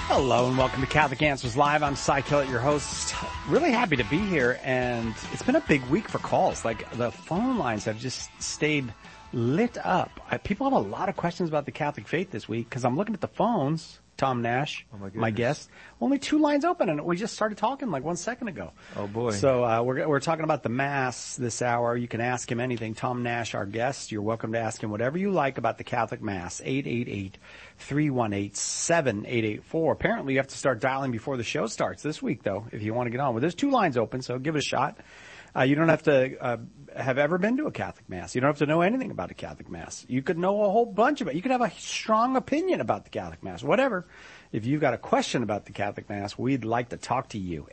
Hello and welcome to Catholic Answers Live. I'm Cy Kellett, your host. Really happy to be here, and it's been a big week for calls. Like, the phone lines have just stayed lit up. People have a lot of questions about the Catholic faith this week because I'm looking at the phones. Tom Nash, my guest, only 2 lines open, and we just started talking like 1 second ago. Oh boy! So we're talking about the Mass this hour. You can ask him anything. Tom Nash, our guest. You're welcome to ask him whatever you like about the Catholic Mass. 888-318-7884. Apparently, you have to start dialing before the show starts this week, though, if you want to get on. Well, there's 2 lines open, so give it a shot. You don't have to have ever been to a Catholic Mass. You don't have to know anything about a Catholic Mass. You could know a whole bunch about it. You could have a strong opinion about the Catholic Mass, whatever. If you've got a question about the Catholic Mass, we'd like to talk to you.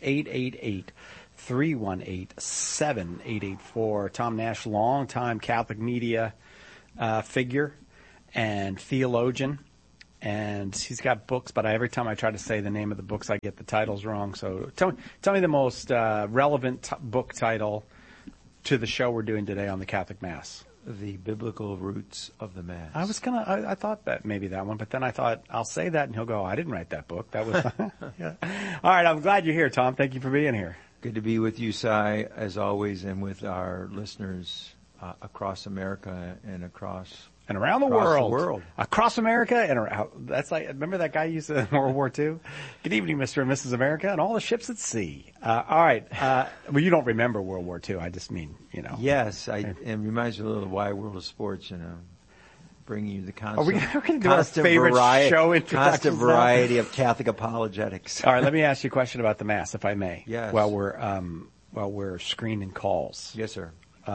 888-318-7884. Tom Nash, longtime Catholic media figure and theologian. And he's got books, but every time I try to say the name of the books, I get the titles wrong. So tell me the most relevant book title to the show we're doing today on the Catholic Mass. The Biblical Roots of the Mass. I thought that maybe that one, but then I thought I'll say that, and he'll go, I didn't write that book. That was yeah. All right, I'm glad you're here, Tom. Thank you for being here. Good to be with you, Cy, as always, and with our listeners across America and across around the world. Across America and around. That's like, remember that guy used to in World War II? Good evening, Mr. and Mrs. America, and all the ships at sea. All right. Well, you don't remember World War II. I just mean, you know. Yes, it reminds me a little of Wide World of Sports, you know, bringing you the constant, we're going to do our favorite show introduction. Constant variety of Catholic apologetics. All right, let me ask you a question about the Mass, if I may. Yes. While we're screening calls. Yes, sir.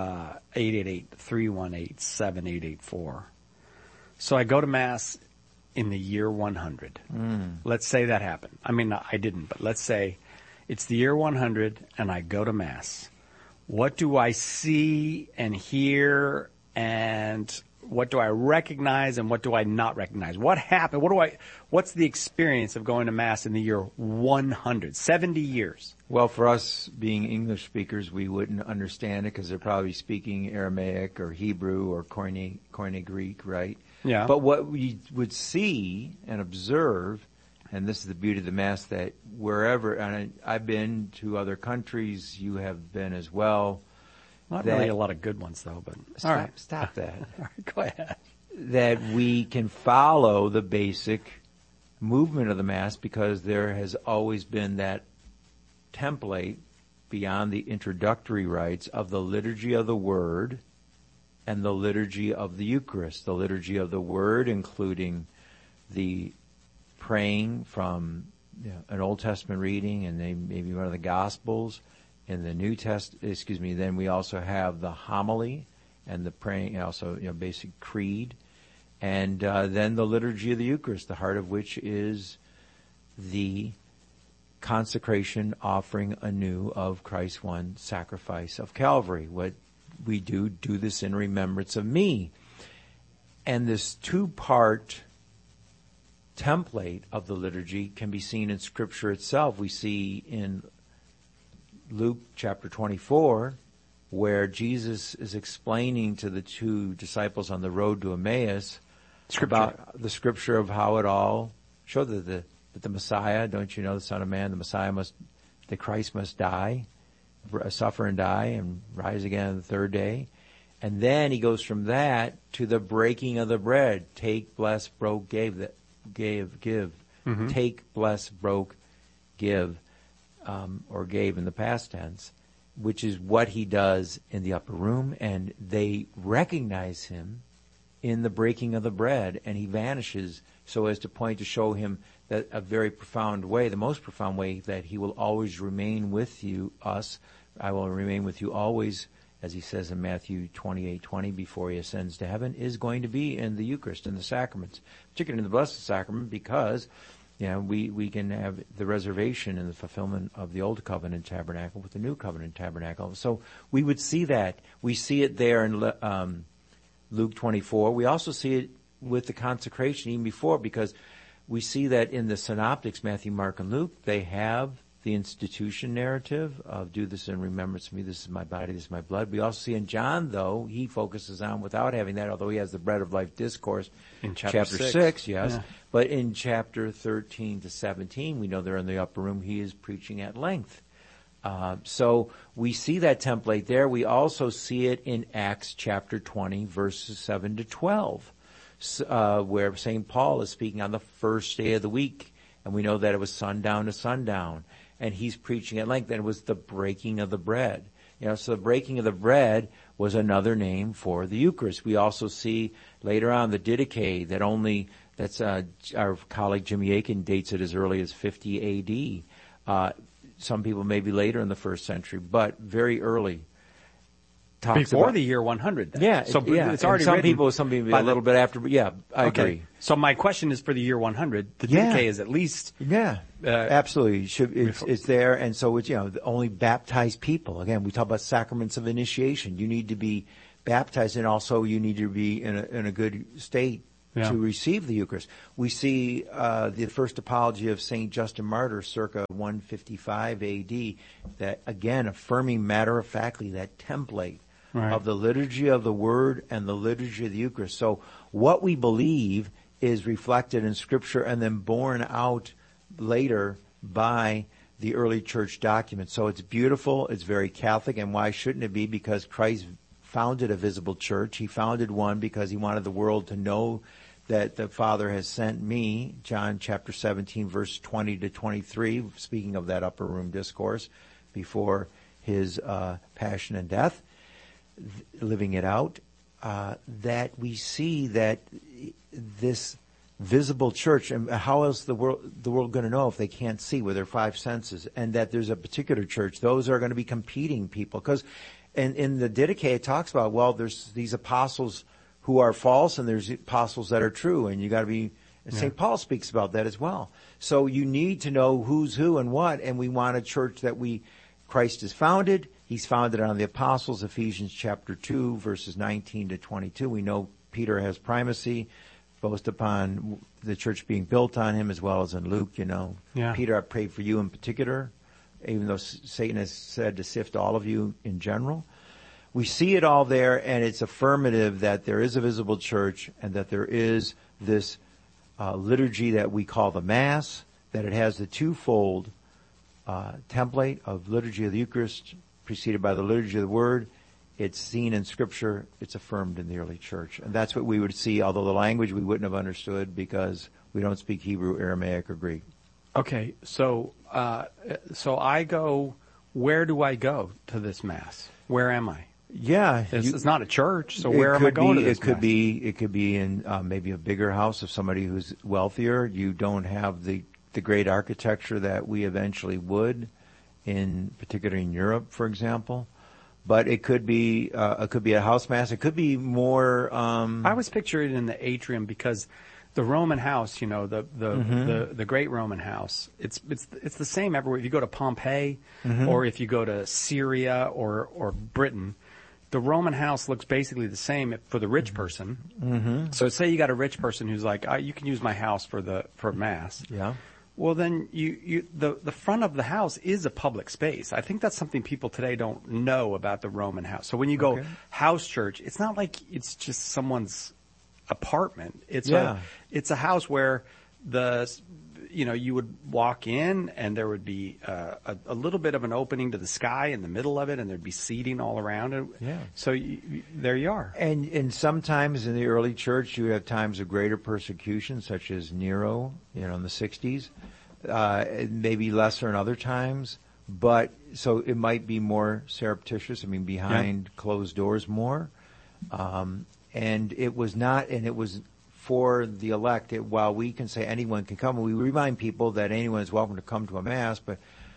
888-318-7884. So I go to Mass in the year 100. Let's say that happened. I mean, I didn't, but let's say it's the year 100 and I go to Mass. What do I see and hear, and what do I recognize and what do I not recognize? What happened? What's the experience of going to Mass in the year 100? 70 years. Well, for us being English speakers, we wouldn't understand it because they're probably speaking Aramaic or Hebrew or Koine Greek, right? Yeah. But what we would see and observe, and this is the beauty of the Mass, that wherever, and I've been to other countries, you have been as well. Not really a lot of good ones, though. But stop that. All right, go ahead. That we can follow the basic movement of the Mass because there has always been that template beyond the introductory rites of the liturgy of the Word and the liturgy of the Eucharist. The liturgy of the Word, including the praying from an Old Testament reading and maybe one of the Gospels. In the New Testament, then we also have the homily and the praying, also basic creed, and then the liturgy of the Eucharist, the heart of which is the consecration, offering anew of Christ's one sacrifice of Calvary. What we do this in remembrance of me. And this 2-part template of the liturgy can be seen in Scripture itself. We see in Luke chapter 24, where Jesus is explaining to the 2 disciples on the road to Emmaus about the Scripture of how it all showed that the Messiah, don't you know, the Son of Man, the Christ must die, suffer and die, and rise again on the 3rd day. And then he goes from that to the breaking of the bread. Take, bless, broke, give. Mm-hmm. Take, bless, broke, give. Or gave in the past tense, which is what he does in the upper room, and they recognize him in the breaking of the bread, and he vanishes so as to show him that a very profound way, the most profound way, that he will always remain with you, us. I will remain with you always, as he says in Matthew 28:20, before he ascends to heaven, is going to be in the Eucharist, in the sacraments, particularly in the Blessed Sacrament, because we can have the reservation and the fulfillment of the Old Covenant tabernacle with the New Covenant tabernacle. So we would see that. We see it there in Luke 24. We also see it with the consecration even before, because we see that in the synoptics, Matthew, Mark, and Luke, they have the institution narrative of do this in remembrance of me, this is my body, this is my blood. We also see in John, though, he focuses on, without having that, although he has the bread of life discourse in chapter 6, yes. Yeah. But in chapter 13 to 17, we know they're in the upper room, he is preaching at length. So we see that template there. We also see it in Acts chapter 20, verses 7 to 12, where St. Paul is speaking on the first day of the week, and we know that it was sundown to sundown. And he's preaching at length, and it was the breaking of the bread. So the breaking of the bread was another name for the Eucharist. We also see later on the Didache that's our colleague Jimmy Akin dates it as early as 50 A.D. Some people maybe later in the first century, but very early. Before the year 100, then. Yeah. So it's already some written. Some people a little bit after, but yeah, I agree. So my question is for the year 100. The Didache is at least. Yeah, absolutely. It's there, and so it's, only baptized people. Again, we talk about sacraments of initiation. You need to be baptized, and also you need to be in a good state to receive the Eucharist. We see the first apology of St. Justin Martyr circa 155 A.D., that, again, affirming matter-of-factly that template of the liturgy of the Word and the liturgy of the Eucharist. So what we believe is reflected in Scripture and then borne out later by the early church documents. So it's beautiful, it's very Catholic, and why shouldn't it be? Because Christ founded a visible church. He founded one because he wanted the world to know that the Father has sent me, John chapter 17, verse 20 to 23, speaking of that upper room discourse before his passion and death, living it out, that we see that this visible church, and how else the world going to know if they can't see with their five senses, and that there's a particular church, those are going to be competing people. Because in the Didache it talks about, well, there's these apostles who are false and there's apostles that are true, and you got to be, and St. Paul speaks about that as well. So you need to know who's who and what, and we want a church that Christ is founded. He's founded on the apostles, Ephesians chapter 2, verses 19 to 22. We know Peter has primacy, both upon the church being built on him, as well as in Luke, Peter, I pray for you in particular, even though Satan has said to sift all of you in general. We see it all there, and it's affirmative that there is a visible church and that there is this liturgy that we call the Mass, that it has the twofold template of liturgy of the Eucharist preceded by the liturgy of the Word. It's seen in Scripture. It's affirmed in the early church. And that's what we would see, although the language we wouldn't have understood because we don't speak Hebrew, Aramaic, or Greek. Okay, so I go, where do I go to this Mass? Where am I? Yeah. It's not a church, so where am I going to this Mass? It could be in maybe a bigger house of somebody who's wealthier. You don't have the great architecture that we eventually would, particularly in Europe, for example. But it could be a house Mass. It could be more. I was picturing it in the atrium because the Roman house, the great Roman house, it's the same everywhere. If you go to Pompeii, or if you go to Syria or Britain, the Roman house looks basically the same for the rich person. Mm-hmm. So say you got a rich person who's like, you can use my house for Mass. Yeah. Well, then the front of the house is a public space. I think that's something people today don't know about the Roman house. So when you go house church, it's not like it's just someone's apartment. It's a house where you would walk in and there would be a little bit of an opening to the sky in the middle of it, and there'd be seating all around it. Yeah. So there you are. And sometimes in the early church, you would have times of greater persecution, such as Nero, in the 60s. Maybe lesser in other times, but so it might be more surreptitious. Behind closed doors more. And it was not, and it was for the elect. While we can say anyone can come, we remind people that anyone is welcome to come to a Mass, but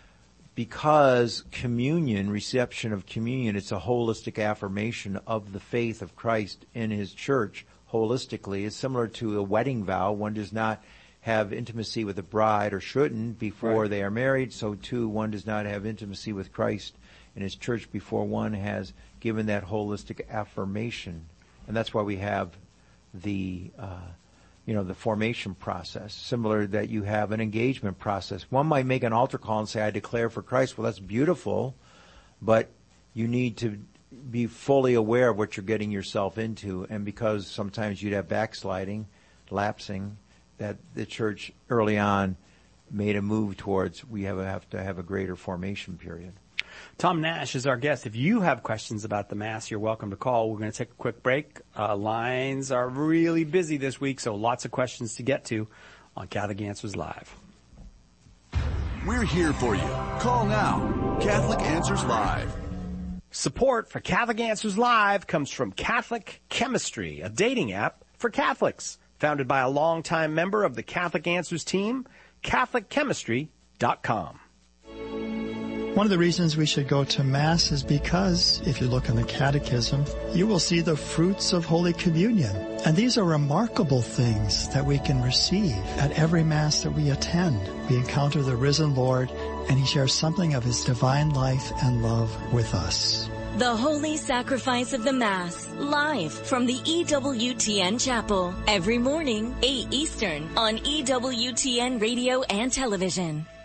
because reception of communion, it's a holistic affirmation of the faith of Christ in His church holistically. It's similar to a wedding vow. One does not have intimacy with the bride, or shouldn't, before they are married. So too, one does not have intimacy with Christ in His church before one has given that holistic affirmation. And that's why we have the the formation process, similar that you have an engagement process. One might make an altar call and say, I declare for Christ. Well, that's beautiful, but you need to be fully aware of what you're getting yourself into. And because sometimes you'd have backsliding, lapsing, that the church early on made a move towards we have to have a greater formation period. Tom Nash is our guest. If you have questions about the Mass, you're welcome to call. We're going to take a quick break. Lines are really busy this week, so lots of questions to get to on Catholic Answers Live. We're here for you. Call now. Catholic Answers Live. Support for Catholic Answers Live comes from Catholic Chemistry, a dating app for Catholics. Founded by a longtime member of the Catholic Answers team, CatholicChemistry.com. One of the reasons we should go to Mass is because, if you look in the Catechism, you will see the fruits of Holy Communion. And these are remarkable things that we can receive at every Mass that we attend. We encounter the risen Lord, and He shares something of His divine life and love with us. The Holy Sacrifice of the Mass, live from the EWTN Chapel, every morning, 8 Eastern, on EWTN Radio and Television.